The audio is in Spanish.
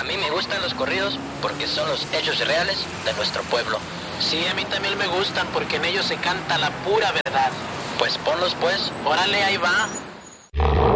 mí me gustan los corridos porque son los hechos reales de nuestro pueblo. Sí, a mí también me gustan porque en ellos se canta la pura verdad. Pues ponlos pues. Órale, ahí va.